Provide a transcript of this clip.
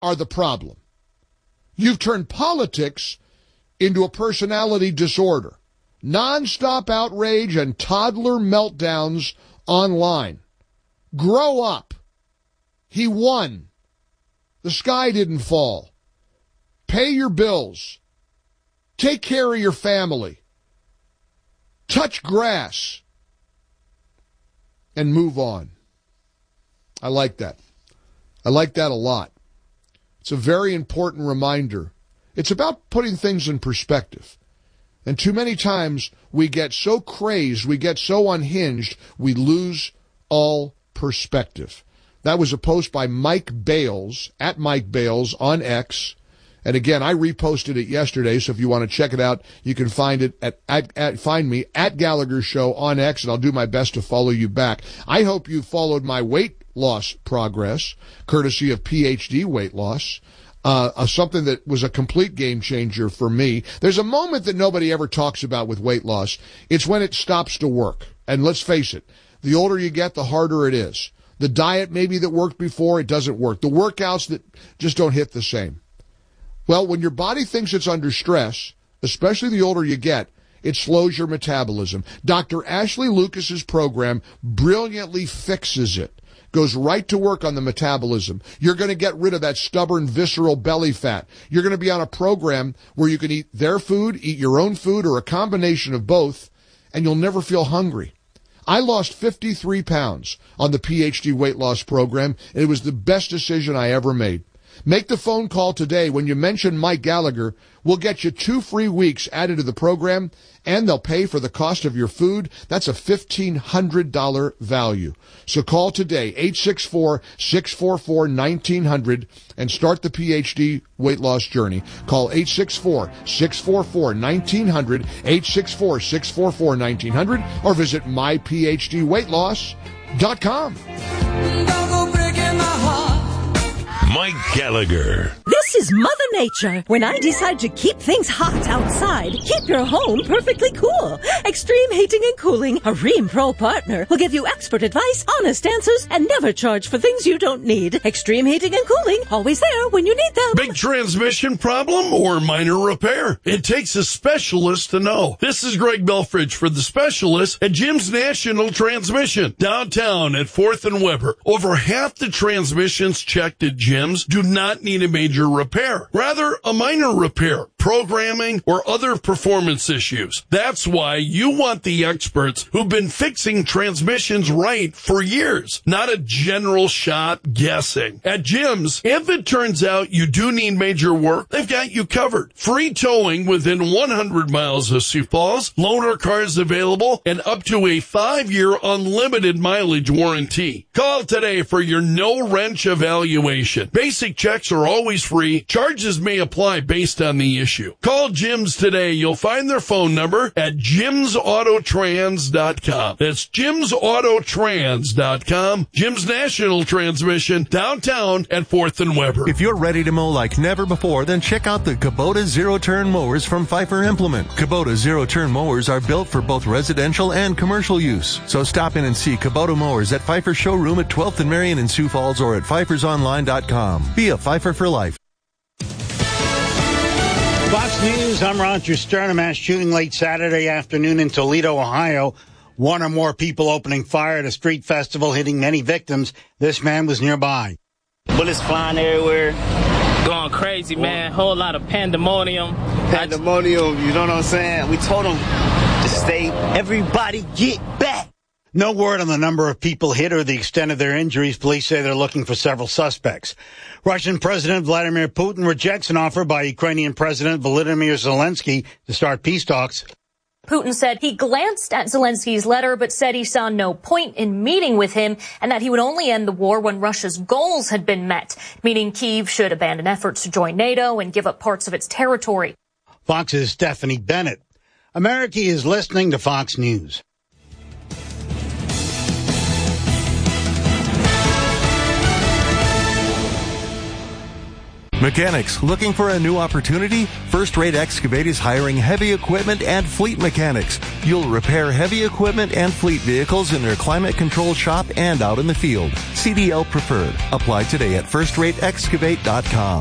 are the problem. You've turned politics into a personality disorder. Non-stop outrage and toddler meltdowns online. Grow up. He won. The sky didn't fall. Pay your bills. Take care of your family. Touch grass. And move on. I like that. I like that a lot. It's a very important reminder. It's about putting things in perspective. And too many times we get so crazed, we get so unhinged, we lose all perspective. That was a post by Mike Bales, at Mike Bales on X. And again, I reposted it yesterday, so if you want to check it out, you can find it find me at Gallagher Show on X, and I'll do my best to follow you back. I hope you followed my weight loss progress, courtesy of PhD Weight Loss. Something that was a complete game changer for me. There's a moment that nobody ever talks about with weight loss. It's when it stops to work. And let's face it, the older you get, the harder it is. The diet maybe that worked before, it doesn't work. The workouts that just don't hit the same. Well, when your body thinks it's under stress, especially the older you get, it slows your metabolism. Dr. Ashley Lucas's program brilliantly fixes it. Goes right to work on the metabolism. You're going to get rid of that stubborn, visceral belly fat. You're going to be on a program where you can eat their food, eat your own food, or a combination of both, and you'll never feel hungry. I lost 53 pounds on the PhD weight loss program, and it was the best decision I ever made. Make the phone call today. When you mention Mike Gallagher, we'll get you 2 free weeks added to the program, and they'll pay for the cost of your food. That's a $1,500 value. So call today, 864-644-1900, and start the PhD weight loss journey. Call 864-644-1900, 864-644-1900, or visit myphdweightloss.com. Mike Gallagher. This is Mother Nature. When I decide to keep things hot outside, keep your home perfectly cool. Extreme Heating and Cooling, a Rheem Pro partner, will give you expert advice, honest answers, and never charge for things you don't need. Extreme Heating and Cooling, always there when you need them. Big transmission problem or minor repair? It takes a specialist to know. This is Greg Belfridge for the specialist at Jim's National Transmission, downtown at 4th and Weber. Over half the transmissions checked at Jim's do not need a major repair, rather a minor repair, programming, or other performance issues. That's why you want the experts who've been fixing transmissions right for years, not a general shot guessing. At Jim's, if it turns out you do need major work, they've got you covered. Free towing within 100 miles of Sioux Falls, loaner cars available, and up to a 5-year unlimited mileage warranty. Call today for your no-wrench evaluation. Basic checks are always free. Charges may apply based on the issue. Call Jim's today. You'll find their phone number at jimsautotrans.com. That's jimsautotrans.com. Jim's National Transmission, downtown at 4th and Weber. If you're ready to mow like never before, then check out the Kubota zero-turn mowers from Pfeiffer Implement. Kubota zero-turn mowers are built for both residential and commercial use. So stop in and see Kubota mowers at Pfeiffer Showroom at 12th and Marion in Sioux Falls or at pfeiffersonline.com. Be a Pfeiffer for life. Fox News, I'm Roger Stern. A mass shooting late Saturday afternoon in Toledo, Ohio. One or more people opening fire at a street festival, hitting many victims. This man was nearby. Bullets flying everywhere. Going crazy, man. Whole lot of pandemonium. Pandemonium, you know what I'm saying? We told them to stay. Everybody get back. No word on the number of people hit or the extent of their injuries. Police say they're looking for several suspects. Russian President Vladimir Putin rejects an offer by Ukrainian President Volodymyr Zelensky to start peace talks. Putin said he glanced at Zelensky's letter but said he saw no point in meeting with him and that he would only end the war when Russia's goals had been met, meaning Kyiv should abandon efforts to join NATO and give up parts of its territory. Fox's Stephanie Bennett. America is listening to Fox News. Mechanics, looking for a new opportunity? First Rate Excavate is hiring heavy equipment and fleet mechanics. You'll repair heavy equipment and fleet vehicles in their climate-controlled shop and out in the field. CDL preferred. Apply today at FirstRateExcavate.com.